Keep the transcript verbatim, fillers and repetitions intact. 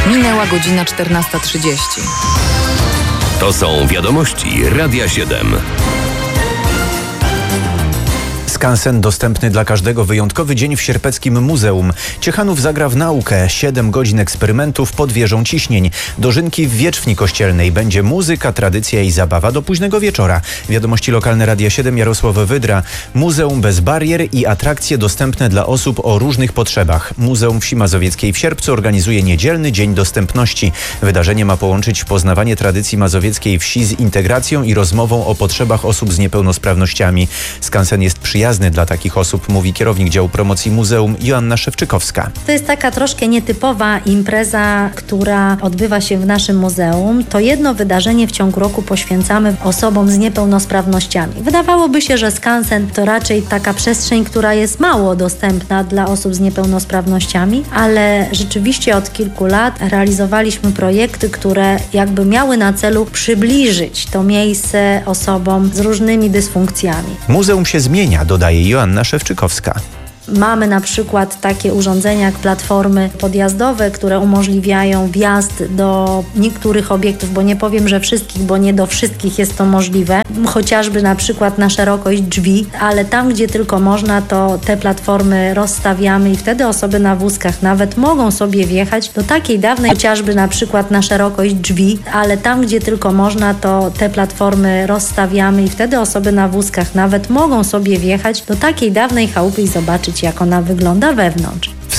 Minęła godzina czternasta trzydzieści. To są wiadomości Radia siedem. Skansen dostępny dla każdego. Wyjątkowy dzień w Sierpeckim Muzeum. Ciechanów zagra w naukę. Siedem godzin eksperymentów pod wieżą ciśnień. Dożynki w Wieczwni Kościelnej. Będzie muzyka, tradycja i zabawa do późnego wieczora. Wiadomości lokalne Radia siedem, Jarosław Wydra. Muzeum bez barier i atrakcje dostępne dla osób o różnych potrzebach. Muzeum Wsi Mazowieckiej w Sierpcu organizuje niedzielny Dzień Dostępności. Wydarzenie ma połączyć poznawanie tradycji mazowieckiej wsi z integracją i rozmową o potrzebach osób z niepełnosprawnościami. Skansen jest przyjazny dla takich osób, mówi kierownik działu promocji muzeum Joanna Szewczykowska. To jest taka troszkę nietypowa impreza, która odbywa się w naszym muzeum. To jedno wydarzenie w ciągu roku poświęcamy osobom z niepełnosprawnościami. Wydawałoby się, że skansen to raczej taka przestrzeń, która jest mało dostępna dla osób z niepełnosprawnościami, ale rzeczywiście od kilku lat realizowaliśmy projekty, które jakby miały na celu przybliżyć to miejsce osobom z różnymi dysfunkcjami. Muzeum się zmienia, dodaje Joanna Szewczykowska. Mamy na przykład takie urządzenia jak platformy podjazdowe, które umożliwiają wjazd do niektórych obiektów, bo nie powiem, że wszystkich, bo nie do wszystkich jest to możliwe. Chociażby na przykład na szerokość drzwi, ale tam, gdzie tylko można, to te platformy rozstawiamy i wtedy osoby na wózkach nawet mogą sobie wjechać do takiej dawnej, chociażby na przykład na szerokość drzwi, ale tam, gdzie tylko można, to te platformy rozstawiamy i wtedy osoby na wózkach nawet mogą sobie wjechać do takiej dawnej chałupy i zobaczyć, jak ona wygląda wewnątrz.